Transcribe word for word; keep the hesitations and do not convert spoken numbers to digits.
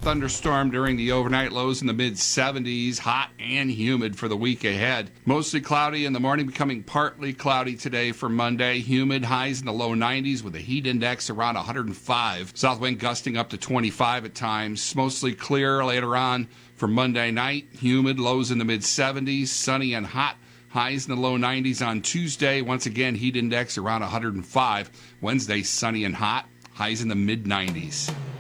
thunderstorm during the overnight, lows in the mid seventies, hot and humid for the week ahead. Mostly cloudy in the morning, becoming partly cloudy today for Monday. Humid, highs in the low nineties with a heat index around one hundred five. South wind gusting up to twenty-five at times. Mostly clear later on for Monday night. Humid, lows in the mid seventies, sunny and hot. Highs in the low nineties on Tuesday. Once again, heat index around one hundred five. Wednesday, sunny and hot. Highs in the mid nineties.